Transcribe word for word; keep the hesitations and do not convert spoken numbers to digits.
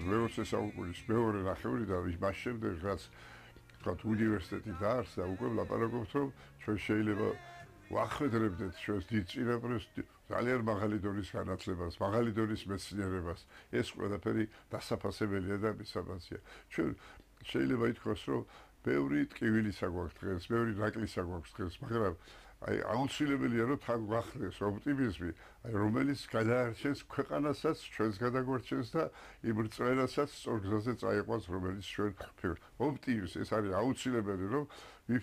მეოცე საუკუნის მეორე ნახევრიდან მას შემდეგ რაც თქვათ უნივერსიტეტი დაარსდა, უკვე ვლაპარაკობთ, რომ ჩვენ შეიძლება ვახვედრებდეთ ჩვენს დიდ წინაპრებს ძალიან მაღალი დონის განათლებას, მაღალი დონის მეცნიერებას. ეს ყველაფერი დასაფასებელია და მისამართია. ჩვენ შეიძლება ითქვას, რომ ბევრი ტკივილისა გვაქვს დღეს, ბევრი ნაკლისა გვაქვს დღეს, მაგრამ აი აუცილებელია რომ თან გვახდეს ოპტიმიზმი, აი რომელიც გადაარჩენს ქვეყანასაც, ჩვენს გადაგვარჩენს და იმ რწმენასაც სწორ გზაზე წაიყვანს, რომელიც ჩვენ ვფიქრობთ. ოპტიმიზმი ეს არის აუცილებელი, რომ